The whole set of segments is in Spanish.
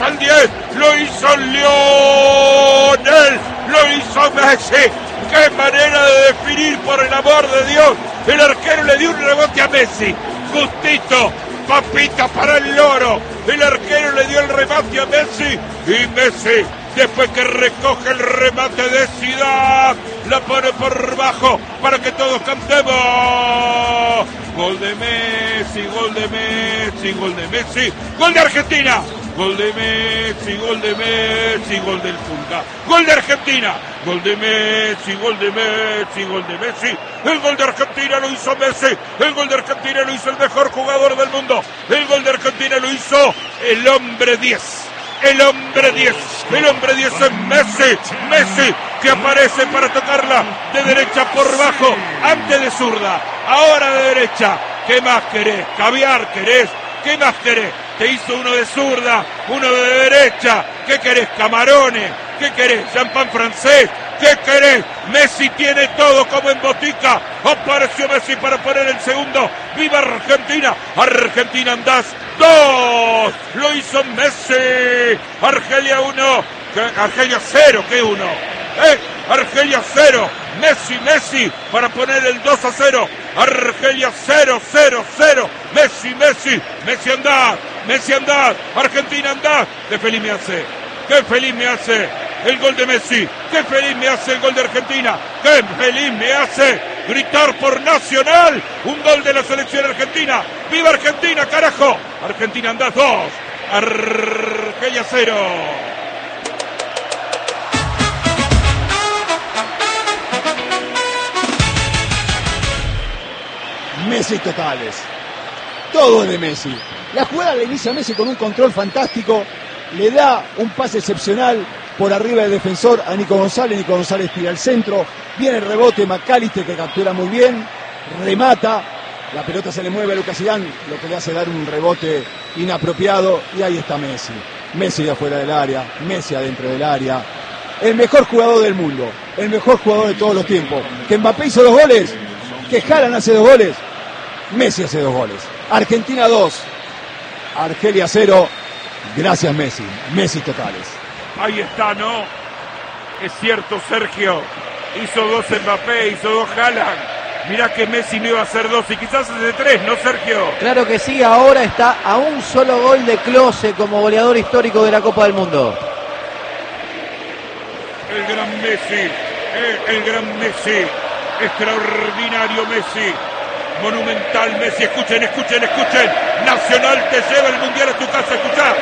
al 10, lo hizo Lionel, lo hizo Messi. ¡Qué manera de definir, por el amor de Dios! El arquero le dio un rebote a Messi, justito, papita para el loro. El arquero le dio el remate a Messi y Messi, después que recoge el remate de Zidane, la pone por bajo para que todos cantemos. Gol de Messi, gol de Messi, gol de Messi, gol de Argentina. Gol de Messi, gol de Messi, gol del Punta. Gol de Argentina, gol de Messi, gol de Messi, gol de Messi. El gol de Argentina lo hizo Messi. El gol de Argentina lo hizo el mejor jugador del mundo. El gol de Argentina lo hizo el hombre 10. El hombre 10, el hombre 10 es Messi, Messi que aparece para tocarla de derecha por bajo, antes de zurda, ahora de derecha. ¿Qué más querés? ¿Caviar querés? ¿Qué más querés? Te hizo uno de zurda, uno de derecha. ¿Qué querés? Camarones. ¿Qué querés? Champán francés. ¿Qué querés? Messi tiene todo como en botica. Apareció Messi para poner el segundo. ¡Viva Argentina! Argentina andás 2. Lo hizo Messi. Argelia 1. Argelia 0. ¿Qué 1? Argelia 0. Messi para poner el 2-0. Argelia 0. Messi andá. Argentina andá. Qué feliz me hace el gol de Messi. Qué feliz me hace el gol de Argentina. Qué feliz me hace gritar por Nacional un gol de la selección argentina. ¡Viva Argentina, carajo! Argentina andá 2. Argelia 0. Messi totales. Todo de Messi. La jugada la inicia Messi con un control fantástico. Le da un pase excepcional por arriba del defensor a Nico González. Nico González tira al centro. Viene el rebote McAllister, que captura muy bien. Remata. La pelota se le mueve a Lucas Zidane, lo que le hace dar un rebote inapropiado. Y ahí está Messi. Messi de afuera del área. Messi adentro del área. El mejor jugador del mundo. El mejor jugador de todos los tiempos. Que Mbappé hizo 2 goles. Que Haaland hace 2 goles. Messi hace 2 goles. Argentina 2. Argelia 0. Gracias Messi. Messi totales. Ahí está, ¿no? Es cierto, Sergio. Hizo 2 Mbappé, hizo 2 Haaland. Mirá que Messi no iba a hacer 2 y quizás hace 3, ¿no, Sergio? Claro que sí, ahora está a un solo gol de Klose como goleador histórico de la Copa del Mundo. El gran Messi, el gran Messi, extraordinario Messi, monumental Messi. Escuchen. Nacional te lleva el Mundial a tu casa, escuchá.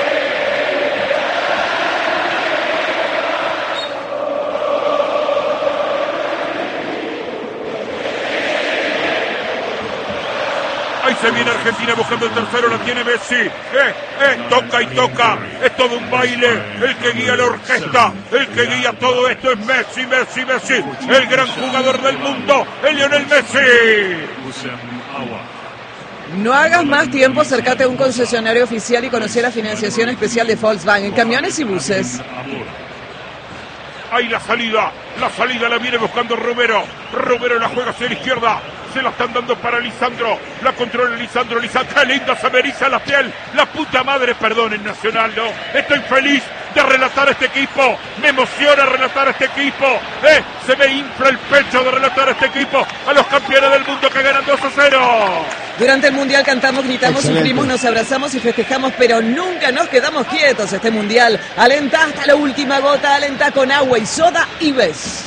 Ahí se viene Argentina buscando el tercero, la tiene Messi. Toca y toca. Es todo un baile. El que guía la orquesta, el que guía todo esto es Messi. El gran jugador del mundo, el Lionel Messi. No hagas más tiempo, acércate a un concesionario oficial y conocer la financiación especial de Volkswagen, camiones y buses. Ahí la salida la viene buscando Romero la juega hacia la izquierda, se la están dando para Lisandro, la controla Lisandro, qué linda, se me eriza la piel, la puta madre, perdonen Nacional, no, estoy feliz de relatar a este equipo, me emociona relatar a este equipo, se me infla el pecho de relatar a este equipo, a los campeones del mundo que ganan 2-0. Durante el Mundial cantamos, gritamos, sufrimos, nos abrazamos y festejamos, pero nunca nos quedamos quietos. Este Mundial alenta hasta la última gota, alenta con agua y soda y ves.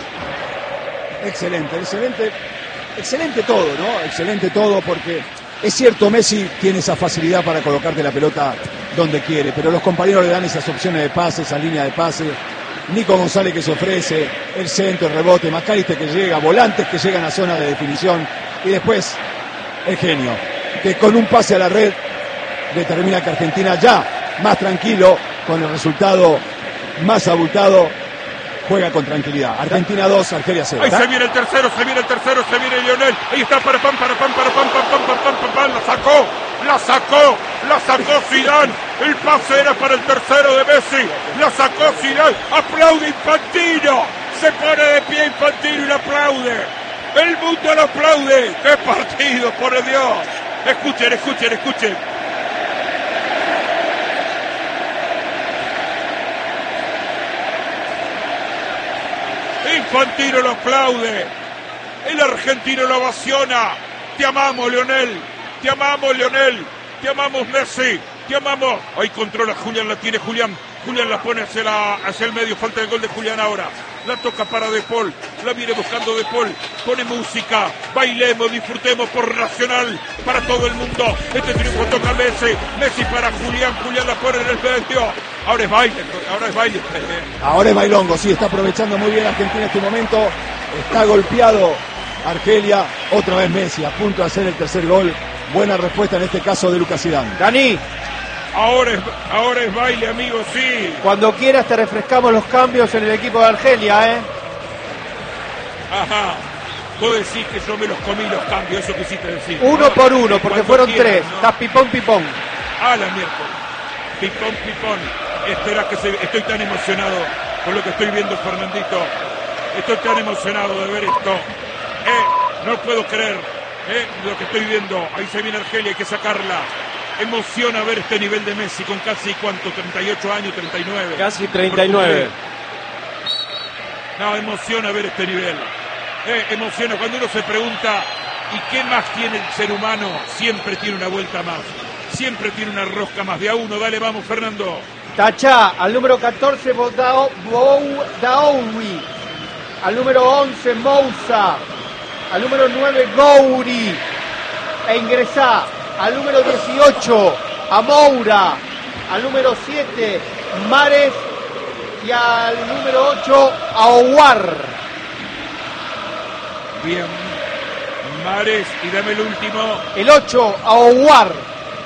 Excelente todo, ¿no? Excelente todo, porque es cierto, Messi tiene esa facilidad para colocarte la pelota donde quiere, pero los compañeros le dan esas opciones de pase, esa línea de pase. Nico González que se ofrece, el centro, el rebote, McAllister que llega, volantes que llegan a zona de definición, y después el genio, que con un pase a la red determina que Argentina ya más tranquilo, con el resultado más abultado, juega con tranquilidad. Argentina 2, Argelia 0. Ahí se viene el tercero, se viene Lionel. Ahí está para pam, la sacó Zidane. El pase era para el tercero de Messi. La sacó Zidane. Aplaude Infantino. Se pone de pie Infantino y le aplaude. El mundo lo aplaude. ¡Qué partido, por Dios! Escuchen. Infantino lo aplaude. El argentino lo ovaciona. Te amamos, Lionel. Te amamos, Lionel. Te amamos, Messi. Te amamos. Ahí controla Julián, la tiene Julián. Julián la pone hacia el medio. Falta el gol de Julián ahora. La toca para De Paul. La viene buscando De Paul. Pone música. Bailemos, disfrutemos por Nacional. Para todo el mundo. Este triunfo toca a Messi. Messi para Julián. Julián la pone en el medio. Ahora es baile. Ahora es baile. Ahora es bailongo. Sí, está aprovechando muy bien Argentina este momento. Está golpeado Argelia. Otra vez Messi. A punto de hacer el tercer gol. Buena respuesta en este caso de Lucas Zidane. Dani, Ahora es baile, amigos, sí. cuando quieras te refrescamos los cambios en el equipo de Argelia, ¿eh? Ajá. Vos decís que yo me los comí los cambios, eso quisiste decir. Uno ¿no? por uno, porque Cuando fueron quieras, tres. ¿no? Estás pipón, pipón. A la miércoles. Pipón, pipón. Espera que estoy tan emocionado con lo que estoy viendo, Fernandito. Estoy tan emocionado de ver esto. No puedo creer lo que estoy viendo. Ahí se viene Argelia, hay que sacarla. Emociona ver este nivel de Messi con casi, ¿cuánto? 38 años, 39. Casi 39. No, emociona ver este nivel. Emociona cuando uno se pregunta, ¿y qué más tiene el ser humano? Siempre tiene una vuelta más. Siempre tiene una rosca más. De a uno, dale, vamos, Fernando. Tachá, al número 14 Daoui, al número 11 Moussa, al número 9 Gouri, e ingresá al número 18 a Moura, al número 7 Mares y al número 8 a Ouar. Bien, Mares, y dame el último. El 8 a Ouar.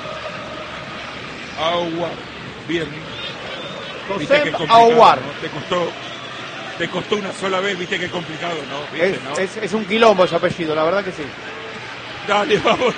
Agua. Bien. Viste qué José complicado, Ouar. ¿no? Te costó una sola vez, viste qué complicado, ¿no? ¿Viste, no? Es un quilombo ese apellido, la verdad que sí. Dale, vamos.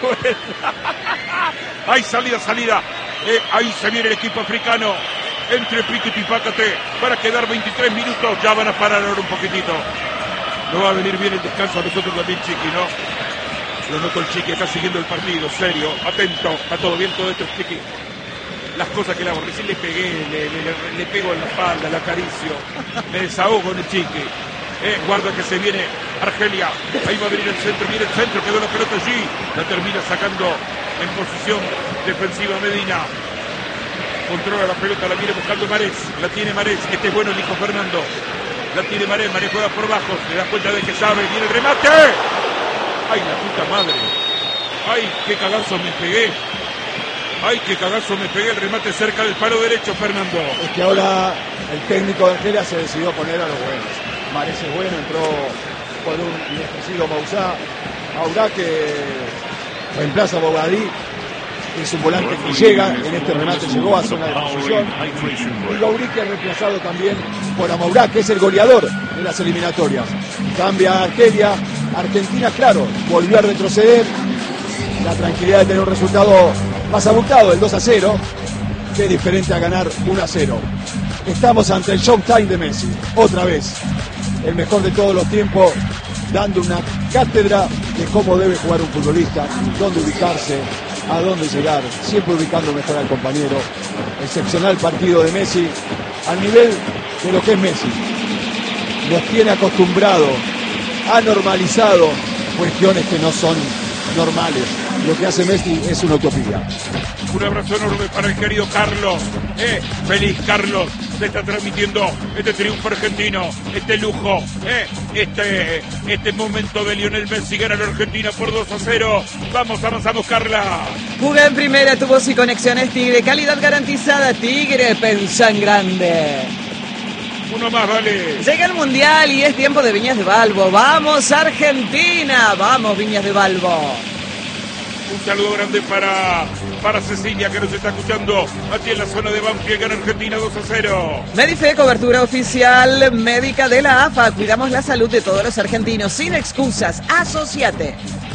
Hay salida. Ahí se viene el equipo africano. Entre Piquete y Pácate. Van a quedar 23 minutos. Ya van a parar ahora un poquitito. No va a venir bien el descanso a nosotros también, Chiqui, ¿no? Lo noto el Chiqui, está siguiendo el partido, serio, atento. Está todo bien, todo esto, Chiqui. Las cosas que le hago, recién le pegué, le pego en la espalda, le acaricio. Me desahogo en el Chiqui. Guarda que se viene Argelia. Ahí va a venir el centro, viene el centro, quedó la pelota allí. La termina sacando en posición defensiva Medina. Controla la pelota, la viene buscando Marés. La tiene Marés, este es bueno el hijo Fernando. La tiene Marés, Marés juega por bajo. Se da cuenta de que sabe, viene el remate. ¡Ay, la puta madre! ¡Ay, qué cagazo me pegué! ¡Ay, qué cagazo me pegué! El remate cerca del palo derecho, Fernando. Es que ahora el técnico de Argelia se decidió poner a los buenos. Mares es bueno, entró por un inexpresivo Maurá que reemplaza a Bogadí. Es un volante que llega, en este remate llegó a zona de posición. Y Gaurí que ha reemplazado también por Amaurá, que es el goleador de las eliminatorias. Cambia Argelia, Argentina, claro, volvió a retroceder. La tranquilidad de tener un resultado más abultado, el 2-0, que es diferente a ganar 1-0. Estamos ante el showtime de Messi, otra vez. El mejor de todos los tiempos, dando una cátedra de cómo debe jugar un futbolista, dónde ubicarse, a dónde llegar, siempre ubicando mejor al compañero. Excepcional partido de Messi, al nivel de lo que es Messi. Nos tiene acostumbrados, ha normalizado cuestiones que no son normales. Lo que hace Messi es una utopía. Un abrazo enorme para el querido Carlos. Feliz Carlos se está transmitiendo este triunfo argentino, este lujo, este momento de Lionel Messi. Gana la Argentina por 2-0. Vamos, avanzamos, Carla. Juega en primera, tu voz y conexiones Tigre. Calidad garantizada, Tigre, pensá en grande. Uno más, vale. Llega el Mundial y es tiempo de Viñas de Balbo. ¡Vamos, Argentina! ¡Vamos, Viñas de Balbo! Un saludo grande para Cecilia, que nos está escuchando aquí en la zona de Banfield. Gana Argentina 2-0. Medife, cobertura oficial médica de la AFA. Cuidamos la salud de todos los argentinos. Sin excusas, asociate.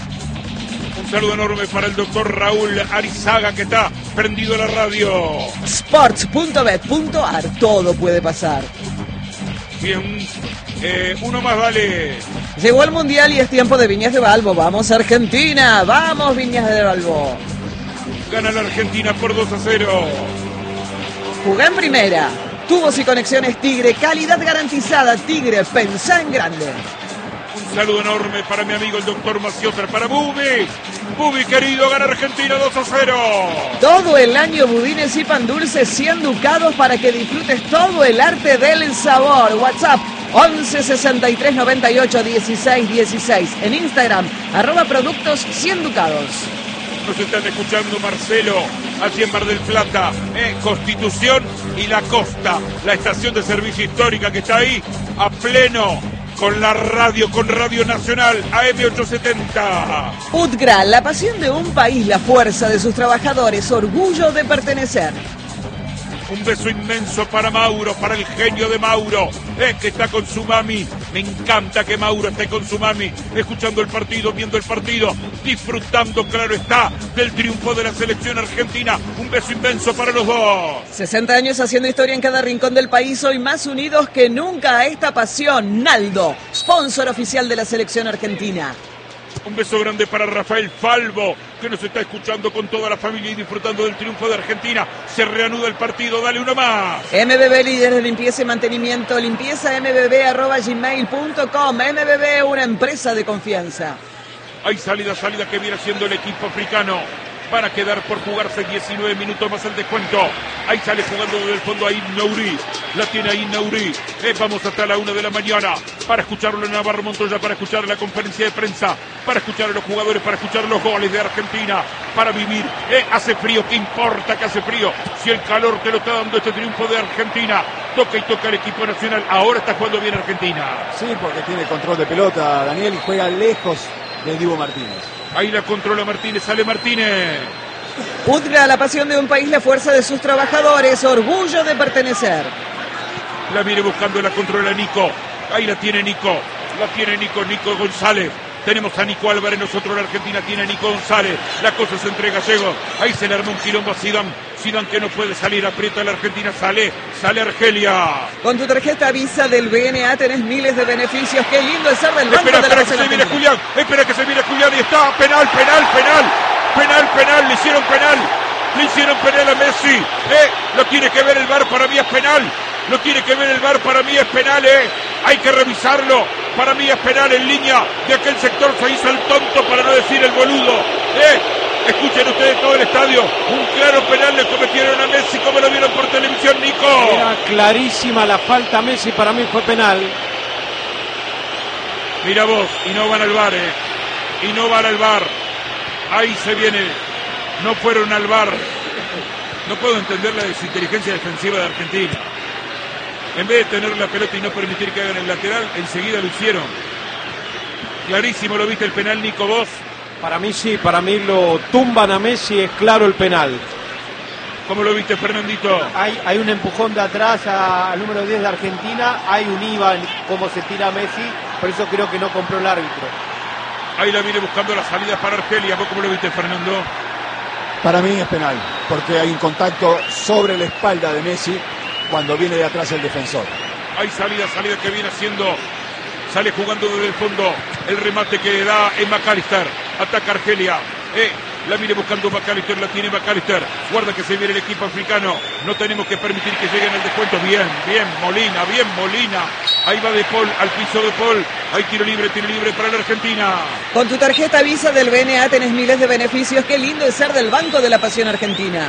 Un saludo enorme para el doctor Raúl Arizaga, que está prendido a la radio. Sports.bet.ar. Todo puede pasar. Bien. Uno más, vale. Llegó el Mundial y es tiempo de Viñas de Balbo. ¡Vamos, Argentina! ¡Vamos, Viñas de Balbo! Gana la Argentina por 2-0. Jugá en primera. Tubos y conexiones Tigre, calidad garantizada. Tigre, pensá en grande. Un saludo enorme para mi amigo el doctor Maciotra, para Bubi. Bubi querido, gana Argentina 2-0. Todo el año budines y pan dulces 100 ducados para que disfrutes todo el arte del sabor. WhatsApp 11 63 98 16 16. En Instagram, @productos 100 ducados. Nos están escuchando Marcelo, allí en Mar del Plata, Constitución y La Costa, la estación de servicio histórica que está ahí, a pleno, con la radio, con Radio Nacional, AM870. UTGRA, la pasión de un país, la fuerza de sus trabajadores, orgullo de pertenecer. Un beso inmenso para Mauro, para el genio de Mauro, que está con su mami. Me encanta que Mauro esté con su mami, escuchando el partido, viendo el partido, disfrutando, claro está, del triunfo de la selección argentina. Un beso inmenso para los dos. 60 años haciendo historia en cada rincón del país, hoy más unidos que nunca a esta pasión. Naldo, sponsor oficial de la selección argentina. Un beso grande para Rafael Falvo, que nos está escuchando con toda la familia y disfrutando del triunfo de Argentina. Se reanuda el partido, dale uno más. MBB, líder de limpieza y mantenimiento, limpiezambb@gmail.com. MBB, una empresa de confianza. Hay salida que viene haciendo el equipo africano. Van a quedar por jugarse 19 minutos más el descuento. Ahí sale jugando desde el fondo ahí Nauri. La tiene ahí Nauri. Vamos hasta la 1 de la mañana para escucharlo en Navarro Montoya, para escuchar la conferencia de prensa, para escuchar a los jugadores, para escuchar los goles de Argentina, para vivir. Hace frío, ¿qué importa que hace frío? Si el calor te lo está dando este triunfo de Argentina. Toca y toca el equipo nacional. Ahora está jugando bien Argentina. Sí, porque tiene control de pelota, Daniel, y juega lejos del Dibu Martínez. Ahí la controla Martínez, sale Martínez. UTGRA, la pasión de un país, la fuerza de sus trabajadores, orgullo de pertenecer. La viene buscando, la controla Nico. Ahí la tiene Nico. La tiene Nico González. Tenemos a Nico Álvarez, nosotros la Argentina tiene a Nico González. La cosa se entrega Gallego. Ahí se le armó un quilombo a Zidane. Zidane que no puede salir, aprieta a la Argentina, sale Argelia. Con tu tarjeta Visa del BNA tenés miles de beneficios. Qué lindo es ser del banco de la Espera que se viene Julián. Espera que se viene Julián y está penal. Le hicieron penal. Le hicieron penal a Messi. Lo tiene que ver el VAR, para mí es penal. Lo tiene que ver el VAR, para mí es penal. Hay que revisarlo. Para mí es penal en línea de aquel sector. Se hizo el tonto, para no decir el boludo. Escuchen ustedes todo el estadio. Un claro penal le cometieron a Messi, como lo vieron por televisión, Nico. Era clarísima la falta a Messi, para mí fue penal. Mira vos, y no van al VAR, y no van al VAR. Ahí se viene. No fueron al VAR. No puedo entender la desinteligencia defensiva de Argentina. En vez de tener la pelota y no permitir que hagan el lateral, enseguida lo hicieron. Clarísimo, ¿lo viste el penal, Nico, vos? Para mí sí, para mí lo tumban a Messi, es claro el penal. ¿Cómo lo viste, Fernandito? Hay un empujón de atrás al número 10 de Argentina, hay un IVA en cómo se tira Messi, por eso creo que no compró el árbitro. Ahí la viene buscando las salidas para Argelia. ¿Vos cómo lo viste, Fernando? Para mí es penal, porque hay un contacto sobre la espalda de Messi cuando viene de atrás el defensor. Hay salida que viene haciendo. Sale jugando desde el fondo. El remate que da es McAllister. Ataca Argelia. La viene buscando McAllister, la tiene McAllister. Guarda que se viene el equipo africano. No tenemos que permitir que lleguen al descuento. Bien Molina. Ahí va De Paul, al piso De Paul. Hay tiro libre para la Argentina. Con tu tarjeta Visa del BNA tenés miles de beneficios. Qué lindo es ser del Banco de la Pasión Argentina.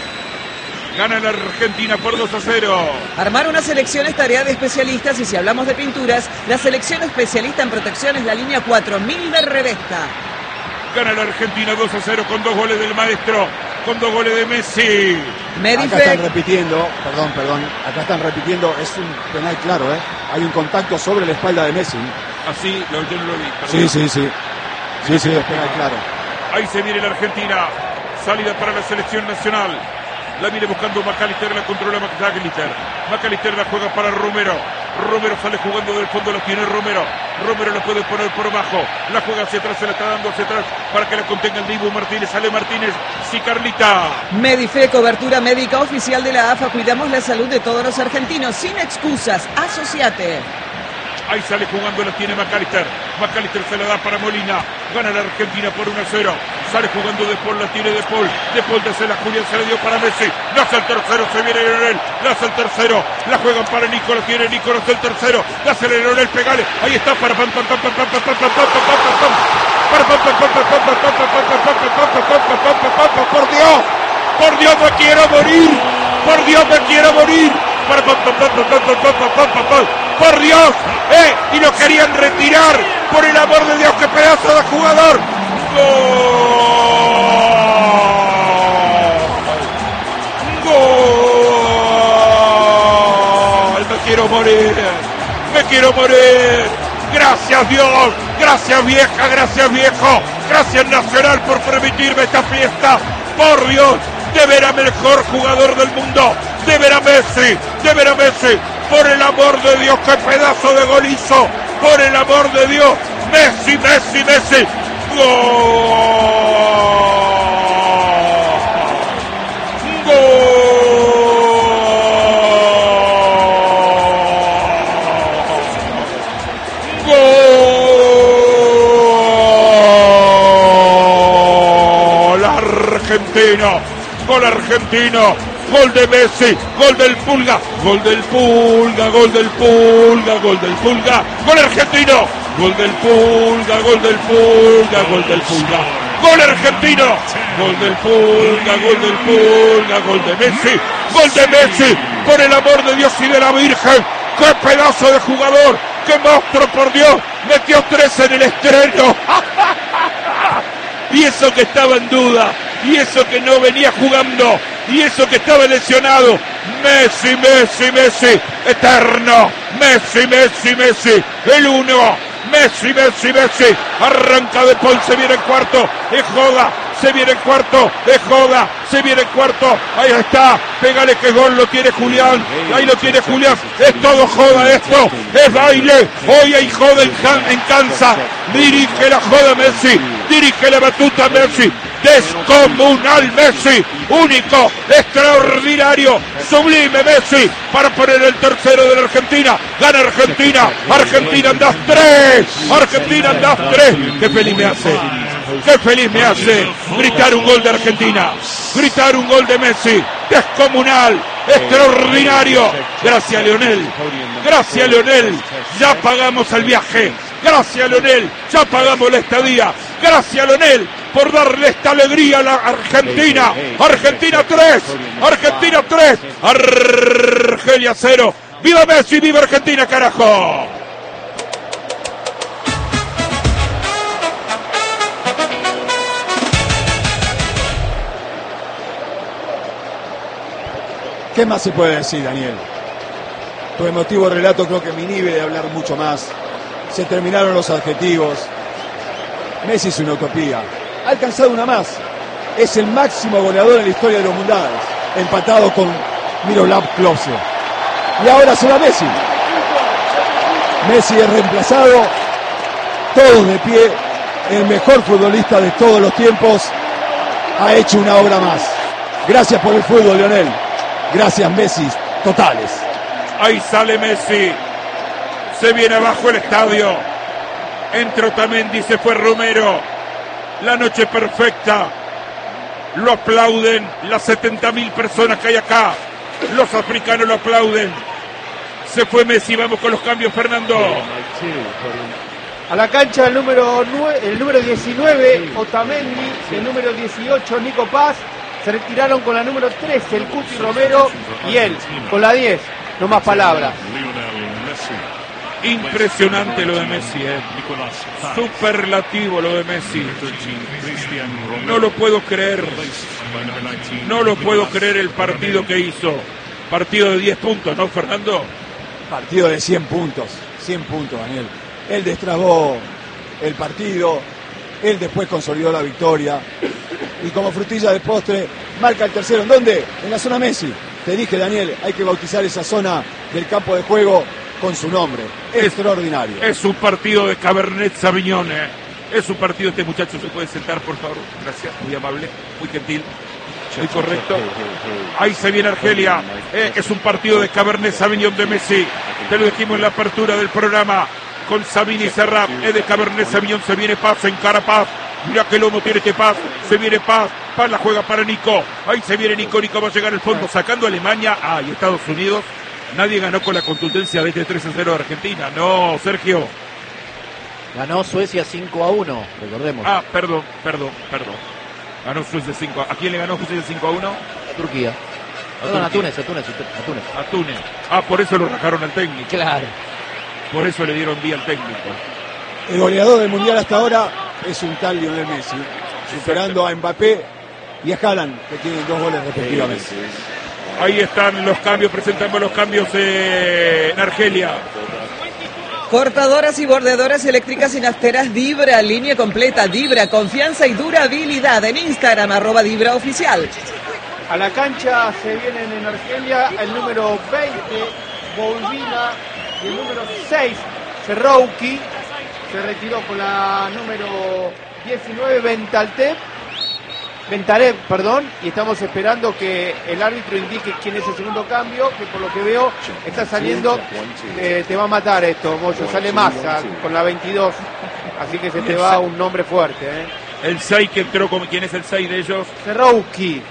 Gana la Argentina por 2-0. Armar una selección es tarea de especialistas y si hablamos de pinturas, la selección especialista en protección es la línea 4000 de Revesta. Gana la Argentina 2-0 con 2 goles del maestro, con 2 goles de Messi. Acá están repitiendo, perdón, acá están repitiendo, es un penal claro, hay un contacto sobre la espalda de Messi. Así, yo no lo vi. Perdón. Sí, es penal claro. Ahí se viene la Argentina, salida para la selección nacional. La viene buscando McAllister, la controla McAllister. McAllister la juega para Romero. Romero sale jugando del fondo, lo tiene Romero. Romero la puede poner por abajo. La juega hacia atrás, se la está dando hacia atrás para que la contenga el Dibu Martínez. Sale Martínez, sí, Carlita. Medife, cobertura médica oficial de la AFA. Cuidamos la salud de todos los argentinos. Sin excusas, asociate. Ahí sale jugando, la tiene McAllister. McAllister se la da para Molina. Gana la Argentina por 1-0. Sale jugando De Paul, la tiene De Paul. De Paul desde la Julián, se le dio para Messi. Le hace el tercero, se viene Lionel. Le hace el tercero. La juegan para Nico, lo tiene Nico, el tercero. Le hace Lionel, pegale. Ahí está para pam, pam, pam, pam, pam, pam, pam, pam, pam, pam. Por Dios me quiero morir, por Dios me quiero morir, por Dios, y lo querían retirar, por el amor de Dios, qué pedazo de jugador. Gol, me quiero morir, gracias Dios, gracias vieja, gracias viejo, gracias Nacional por permitirme esta fiesta, por Dios, de ver a mejor jugador del mundo, de ver a Messi, por el amor de Dios, qué pedazo de gol hizo, por el amor de Dios, Messi, gol argentino, gol de Messi, gol del Pulga, gol argentino, gol del Pulga, gol del Pulga, gol argentino, gol del Pulga, gol argentino, gol del Pulga, gol de Messi, por el amor de Dios y de la Virgen, qué pedazo de jugador, qué monstruo, por Dios, metió 3 en el estreno. Y eso que estaba en duda, y eso que no venía jugando, y eso que estaba lesionado. Messi, eterno. Messi, el uno. Messi. Arranca De Paul, se viene en cuarto, es joda. Se viene en cuarto, es joda. Se viene en cuarto, ahí está. Pégale que gol, lo tiene Julián. Ahí lo tiene Julián. Es todo joda esto, es baile. Hoy hay joda en Kansas. Dirige la joda Messi. Dirige la batuta Messi. Descomunal Messi, único, extraordinario, sublime Messi, para poner el tercero de la Argentina. Gana Argentina, Argentina andas 3, qué feliz me hace gritar un gol de Argentina, gritar un gol de Messi, descomunal, extraordinario. Gracias Lionel, ya pagamos el viaje, gracias Lionel, ya pagamos la estadía, gracias Lionel por darle esta alegría a la Argentina. Argentina 3, Argelia 0. ¡Viva Messi, viva Argentina, carajo! ¿Qué más se puede decir, Daniel? Tu emotivo relato creo que me inhibe de hablar mucho más. Se terminaron los adjetivos. Messi es una utopía. Ha alcanzado una más. Es el máximo goleador en la historia de los mundiales, empatado con Miroslav Klose. Y ahora se va Messi. Messi es reemplazado. Todos de pie. El mejor futbolista de todos los tiempos ha hecho una obra más. Gracias por el fútbol, Lionel. Gracias, Messi, totales. Ahí sale Messi. Se viene abajo el estadio. Entró Otamendi, se fue Romero. La noche perfecta. Lo aplauden las 70.000 personas que hay acá. Los africanos lo aplauden. Se fue Messi, vamos con los cambios, Fernando. A la cancha el número 19, Otamendi, el número 18, Nico Paz. Se retiraron con la número 13, el Cuti Romero, y él, con la 10. No más palabras. Impresionante lo de Messi, superlativo lo de Messi. No lo puedo creer. No lo puedo creer el partido que hizo. Partido de 10 puntos, ¿no, Fernando? Partido de 100 puntos. 100 puntos, Daniel. Él destrabó el partido. Él después consolidó la victoria. Y como frutilla de postre, marca el tercero. ¿En dónde? En la zona Messi. Te dije, Daniel, hay que bautizar esa zona del campo de juego con su nombre. Extraordinario. Es un partido de Cabernet Sauvignon, Es un partido, este muchacho se puede sentar, por favor. Gracias, muy amable, muy gentil, muy correcto. Ahí se viene Argelia. Es un partido de Cabernet Sauvignon de Messi. Te lo dijimos en la apertura del programa. Con Sabini y Serrat, de Cabernet Sauvignon, se viene Paz, encara Paz. Mirá qué lomo tiene este Paz. Se viene Paz. Paz la juega para Nico. Ahí se viene Nico. Nico va a llegar al fondo sacando a Alemania. Y Estados Unidos. Nadie ganó con la contundencia de este 3-0 de Argentina. No, Sergio. Ganó Suecia 5-1, recordemos. Perdón. Ganó Suecia 5. ¿A quién le ganó Suecia 5-1? A Turquía. Perdón, a Túnez. A Túnez. Por eso lo rajaron al técnico. Claro. Por eso le dieron vía al técnico. El goleador del Mundial hasta ahora es un tal Lionel Messi, superando a Mbappé y a Haaland, que tienen 2 goles respectivamente. Ahí están los cambios, presentamos los cambios en Argelia. Cortadoras y bordeadoras eléctricas y nafteras Dibra, línea completa Dibra, confianza y durabilidad. En Instagram, @Dibra Oficial. A la cancha se vienen en Argelia el número 20, Boulbina, y el número 6, Serrouki. Se retiró con la número 19, Bentaleb, y estamos esperando que el árbitro indique quién es el segundo cambio, que por lo que veo está saliendo, te va a matar esto, Moyo, sale Massa con la 22, así que se te va un nombre fuerte. El 6 que entró, ¿quién es el 6 de ellos? Serrouki.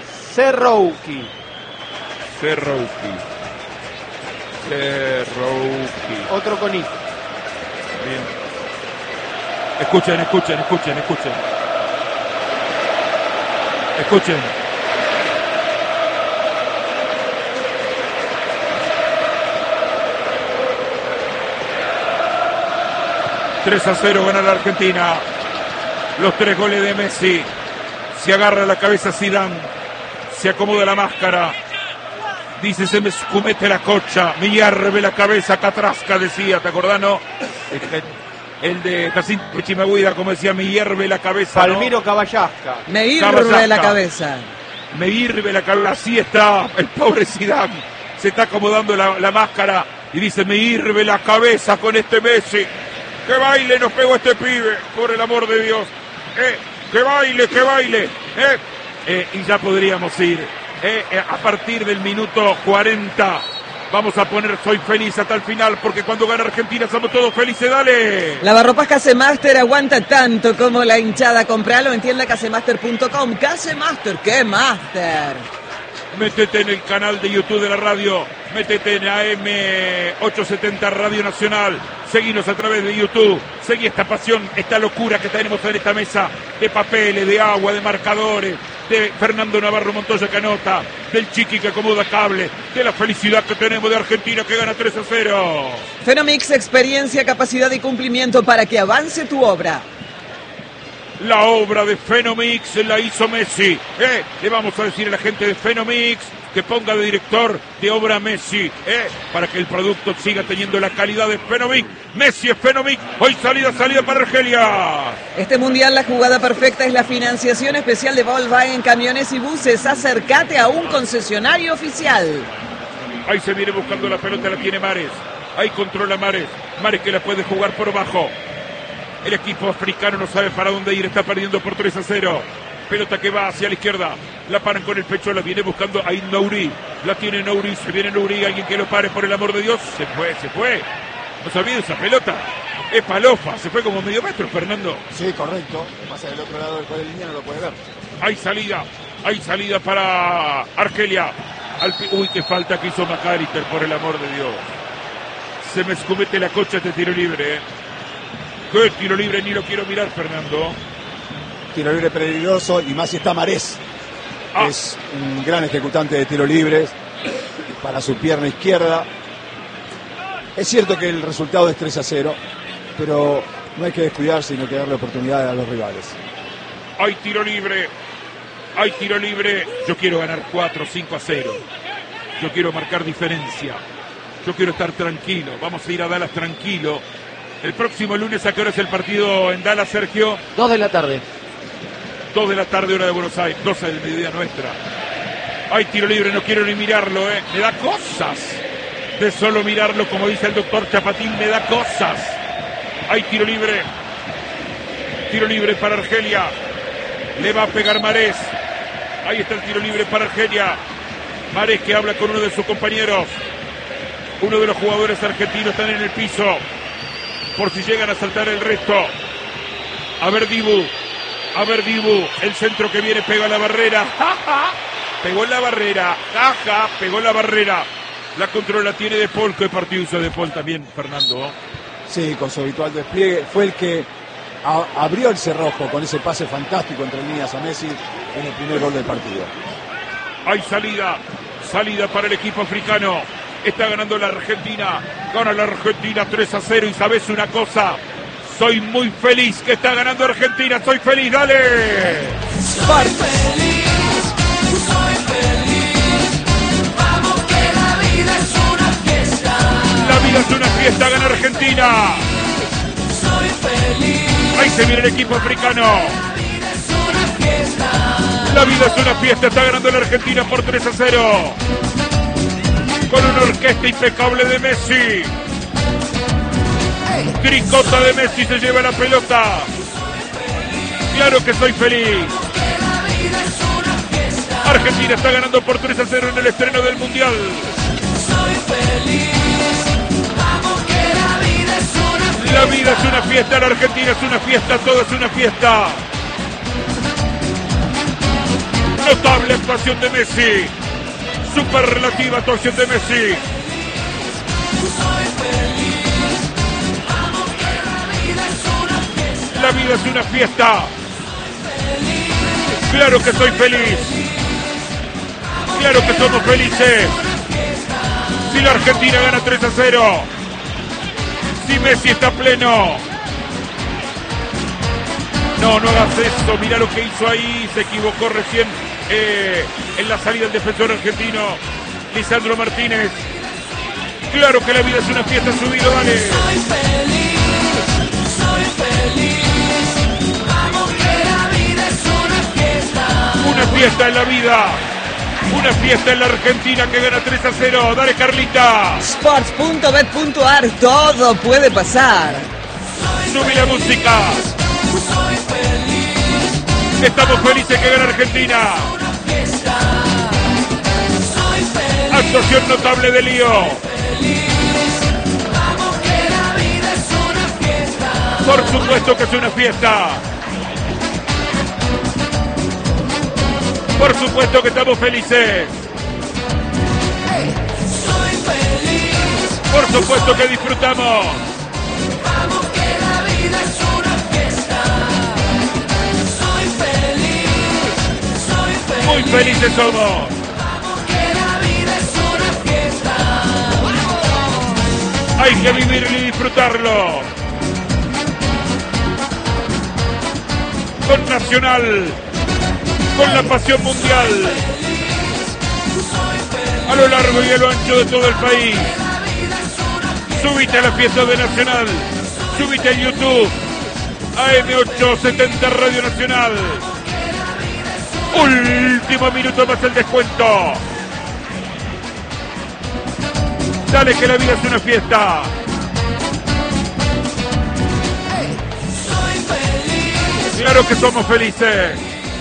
Otro con I. Bien. Escuchen. Escuchen. ...3-0 gana la Argentina. Los 3 goles de Messi. Se agarra la cabeza Zidane. Se acomoda la máscara. Dice, se me escumete la cocha. Me hierve la cabeza, Catrasca decía, ¿te acordás, no? El de Jacinto Chimagüida, como decía, me hierve la cabeza. Palmiro, ¿no? Caballasca. Me hierve la cabeza. Me hierve la cabeza. Así está el pobre Zidane. Se está acomodando la máscara y dice, me hierve la cabeza con este Messi. ¡Qué baile nos pegó este pibe! Por el amor de Dios. ¡Qué baile! Y ya podríamos ir. A partir del minuto 40... Vamos a poner Soy Feliz hasta el final, porque cuando gana Argentina somos todos felices, dale. Lavarropas Casemaster aguanta tanto como la hinchada. Compralo en tiendacasemaster.com. Casemaster, ¡qué master! Métete en el canal de YouTube de la radio. Métete en AM870 Radio Nacional. Seguinos a través de YouTube. Seguí esta pasión, esta locura que tenemos en esta mesa de papeles, de agua, de marcadores, de Fernando Navarro Montoya que anota, del Chiqui que acomoda cable, de la felicidad que tenemos de Argentina que gana 3-0. Fenomix, experiencia, capacidad y cumplimiento para que avance tu obra. La obra de Fenomix la hizo Messi. Le vamos a decir a la gente de Fenomix que ponga de director de obra Messi, para que el producto siga teniendo la calidad de Fenomix. Messi es Fenomix. Hoy salida para Argelia. Este mundial, la jugada perfecta es la financiación especial de Volkswagen Camiones y Buses. Acércate a un concesionario oficial. Ahí se viene buscando la pelota, la tiene Mares. Ahí controla Mares. Mares que la puede jugar por bajo. El equipo africano no sabe para dónde ir, está perdiendo por 3-0. Pelota que va hacia la izquierda, la paran con el pecho, la viene buscando ahí Nouri. La tiene Nouri, se viene Nouri, alguien que lo pare por el amor de Dios. Se fue. No se olvide esa pelota. Es Palofa, se fue como medio metro, Fernando. Sí, correcto. Pasa del otro lado del cual de línea, no lo puede ver. Hay salida para Argelia. Uy, qué falta que hizo McAllister, por el amor de Dios. Se me escumete la cocha este tiro libre, ¿Qué tiro libre? Ni lo quiero mirar, Fernando. Tiro libre peligroso, y más si está Marés. Es un gran ejecutante de tiro libres para su pierna izquierda. Es cierto que el resultado es 3-0, pero no hay que descuidarse, sino que darle oportunidad a los rivales. Hay tiro libre. Yo quiero ganar 4-5-0. Yo quiero marcar diferencia. Yo quiero estar tranquilo. Vamos a ir a Dallas tranquilo. El próximo lunes, ¿a qué hora es el partido en Dallas, Sergio? 2 de la tarde. 2 de la tarde, hora de Buenos Aires. 12 del mediodía nuestra. Hay tiro libre, no quiero ni mirarlo, Me da cosas de solo mirarlo, como dice el doctor Chapatín, me da cosas. Hay tiro libre. Tiro libre para Argelia. Le va a pegar Marés. Ahí está el tiro libre para Argelia. Marés que habla con uno de sus compañeros. Uno de los jugadores argentinos están en el piso, por si llegan a saltar el resto. A ver, Dibu. A ver, Dibu, el centro que viene, pega la barrera. Pegó en la barrera. Pegó en la barrera. La controla, tiene De Paul. ¿Qué partido hizo De Paul también, Fernando? Sí, con su habitual despliegue. Fue el que abrió el cerrojo con ese pase fantástico entre líneas a Messi en el primer gol del partido. Hay salida para el equipo africano. Está ganando la Argentina. Gana la Argentina 3-0. Y sabes una cosa, soy muy feliz que está ganando Argentina. Soy feliz, dale. Soy feliz. Vamos que la vida es una fiesta. La vida es una fiesta, gana Argentina. Soy feliz. Ahí se viene el equipo africano. La vida es una fiesta. La vida es una fiesta, está ganando la Argentina por 3-0. Con una orquesta impecable de Messi. Tricota de Messi se lleva la pelota. Claro que soy feliz. Argentina está ganando por 3-0 en el estreno del Mundial. Soy feliz. Vamos que la vida es una fiesta. La vida es una fiesta, la Argentina es una fiesta, todo es una fiesta. Notable actuación de Messi. Superlativa actuación de Messi. Soy feliz. Vamos que la vida es una fiesta. La vida es una fiesta. Claro que soy feliz. Claro que somos felices. Si la Argentina gana 3-0. Si Messi está pleno. No hagas eso. Mirá lo que hizo ahí. Se equivocó recién en la salida del defensor argentino, Lisandro Martínez. Claro que la vida es una fiesta, subido, dale. Soy feliz. Vamos que la vida es una fiesta. Una fiesta en la vida. Una fiesta en la Argentina que gana 3-0. Dale, Carlita. Sports.bet.ar, todo puede pasar. Sube la música. Soy feliz. Estamos felices que gana Argentina. Una fiesta. Soy feliz. Actuación notable de Lío. Vamos que la vida es una fiesta. Por supuesto que es una fiesta. Por supuesto que estamos felices. Soy feliz. Por supuesto que disfrutamos. Vamos que la vida es una fiesta. Soy feliz. Soy feliz. Muy felices somos. Vamos que la vida es una fiesta. Hay que vivirlo y disfrutarlo. Con Nacional. Con la pasión mundial. A lo largo y a lo ancho de todo el país. Subite a la fiesta de Nacional. Subite a YouTube. AM870 Radio Nacional. Último minuto más el descuento. Dale que la vida es una fiesta. Soy feliz. Claro que somos felices.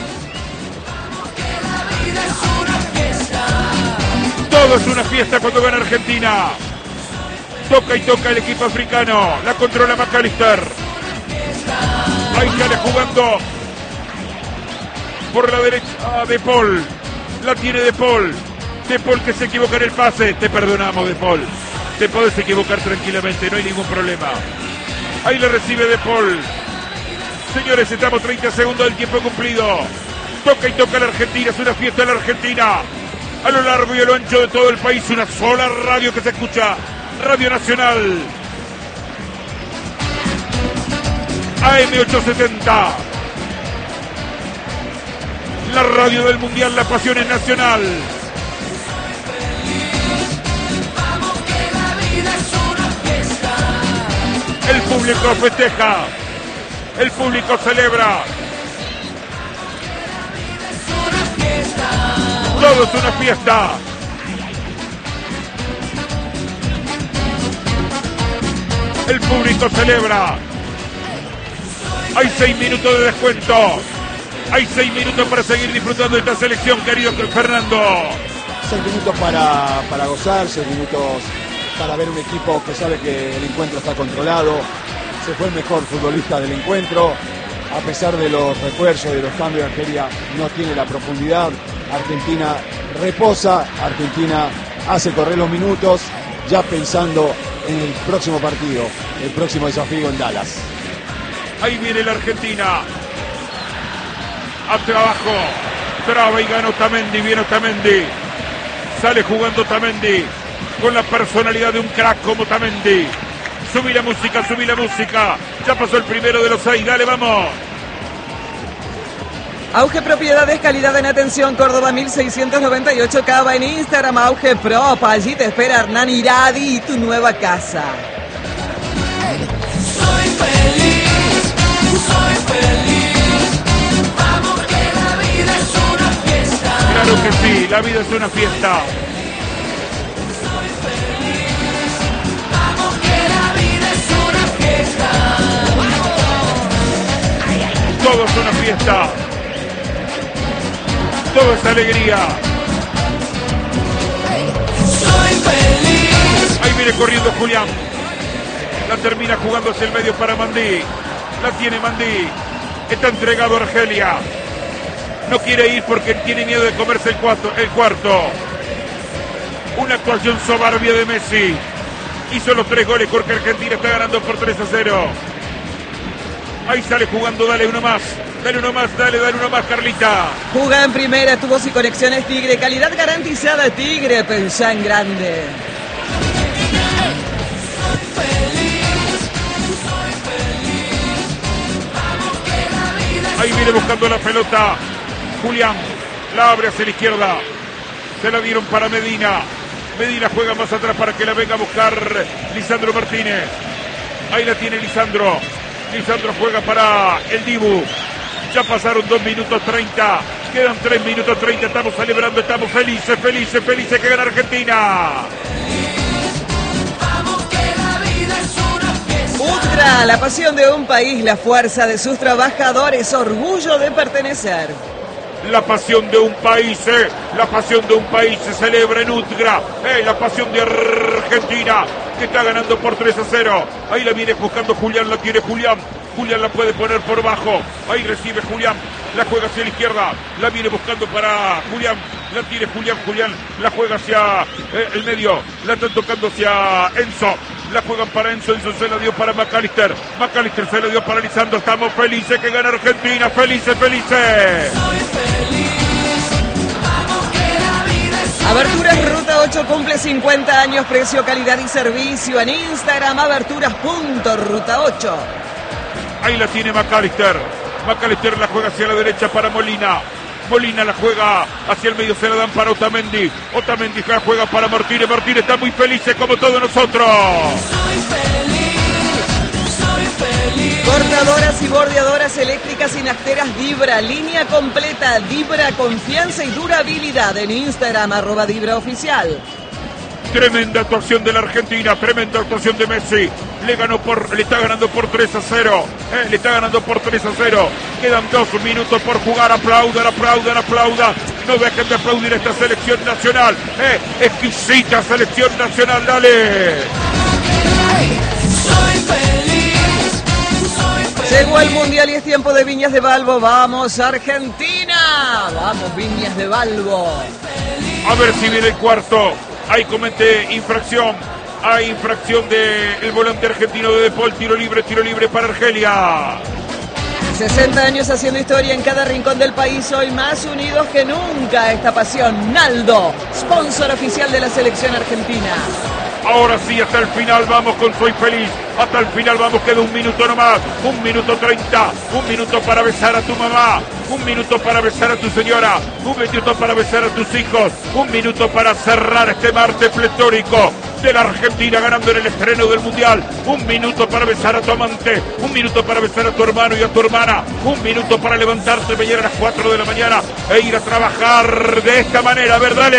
La vida es una fiesta. Todo es una fiesta cuando gana Argentina. Toca y toca el equipo africano. La controla McAllister. Ahí sale jugando por la derecha De Paul. La tiene De Paul. De Paul que se equivoca en el pase. Te perdonamos, De Paul. Te podés equivocar tranquilamente, no hay ningún problema. Ahí le recibe De Paul. Señores, estamos 30 segundos del tiempo cumplido. Toca y toca la Argentina. Es una fiesta en la Argentina. A lo largo y a lo ancho de todo el país. Una sola radio que se escucha. Radio Nacional. AM870. La radio del Mundial, la pasión es nacional. Vamos que la vida es una fiesta. El público festeja. El público celebra. Es una fiesta. Todo es una fiesta. El público celebra. Hay 6 minutos de descuento. Hay 6 minutos para seguir disfrutando de esta selección, querido Fernando. 6 minutos para gozar, 6 minutos para ver un equipo que sabe que el encuentro está controlado. Se fue el mejor futbolista del encuentro. A pesar de los refuerzos, de los cambios, Argelia no tiene la profundidad. Argentina reposa, Argentina hace correr los minutos, ya pensando en el próximo partido, el próximo desafío en Dallas. Ahí viene la Argentina. Hacia abajo. Traba y gana Otamendi. Viene Otamendi. Sale jugando Otamendi. Con la personalidad de un crack como Otamendi. Subí la música, subí la música. Ya pasó el primero de los 6. Dale, vamos. Auge Propiedades, calidad en atención, Córdoba 1698, Cava en Instagram, Auge Prop. Allí te espera Hernán Iradi y tu nueva casa. Soy feliz, vamos que la vida es una fiesta. Claro que sí, la vida es una fiesta. Soy feliz, vamos que la vida es una fiesta. Todo es una fiesta. Todo es alegría. Soy feliz. Ahí viene corriendo Julián. La termina jugando hacia el medio para Mandí. La tiene Mandí. Está entregado a Argelia. No quiere ir porque tiene miedo de comerse el cuarto. Una actuación soberbia de Messi. Hizo los 3 goles porque Argentina está ganando por 3-0. Ahí sale jugando, dale uno más. Dale uno más, dale uno más, Carlita. Juga en primera, tubos y conexiones Tigre. Calidad garantizada Tigre, pensá en grande. Ahí viene buscando la pelota. Julián la abre hacia la izquierda. Se la dieron para Medina. Medina juega más atrás para que la venga a buscar Lisandro Martínez. Ahí la tiene Lisandro. Lisandro juega para el Dibu. Ya pasaron 2 minutos 30. Quedan 3 minutos 30. Estamos celebrando, estamos felices que gana Argentina. Ultra, la pasión de un país, la fuerza de sus trabajadores, orgullo de pertenecer. La pasión de un país, la pasión de un país se celebra en Utgra, la pasión de Argentina, que está ganando por 3-0. Ahí la viene buscando Julián, la tiene Julián. Julián la puede poner por bajo. Ahí recibe Julián. La juega hacia la izquierda. La viene buscando para Julián. La tiene Julián. Julián la juega hacia el medio. La están tocando hacia Enzo. La juegan para Enzo. Enzo se la dio para McAllister. McAllister se la dio para Lisandro. Estamos felices que gana Argentina. Felices. Aberturas Ruta 8 cumple 50 años, precio, calidad y servicio. En Instagram, aberturas.ruta8. Ahí la tiene McAllister. McAllister la juega hacia la derecha para Molina. Molina la juega hacia el medio, se la dan para Otamendi. Otamendi la juega para Martínez. Martínez está muy feliz como todos nosotros. Soy feliz. Cortadoras y bordeadoras eléctricas y nafteras Dibra, línea completa, Dibra, confianza y durabilidad. En Instagram, @DibraOficial. Tremenda actuación de la Argentina, tremenda actuación de Messi. Le está ganando por 3-0. Le está ganando por 3-0. Quedan 2 minutos por jugar. Aplaudan. No dejen de aplaudir a esta selección nacional. Exquisita selección nacional, dale. Soy feliz. Llegó el Mundial y es tiempo de Viñas de Balbo. ¡Vamos, Argentina! ¡Vamos, Viñas de Balbo! A ver si viene el cuarto. Ahí comete infracción. Hay infracción del volante argentino de Depol. Tiro libre para Argelia. 60 años haciendo historia en cada rincón del país. Hoy más unidos que nunca. Esta pasión. Naldo, sponsor oficial de la selección argentina. Ahora sí, hasta el final vamos con Soy Feliz. Hasta el final vamos, queda 1 minuto nomás. 1 minuto 30. 1 minuto para besar a tu mamá. 1 minuto para besar a tu señora. 1 minuto para besar a tus hijos. 1 minuto para cerrar este martes pletórico de la Argentina ganando en el estreno del Mundial. 1 minuto para besar a tu amante. 1 minuto para besar a tu hermano y a tu hermana. 1 minuto para levantarte mañana a las 4 de la mañana e ir a trabajar de esta manera. A ver, dale.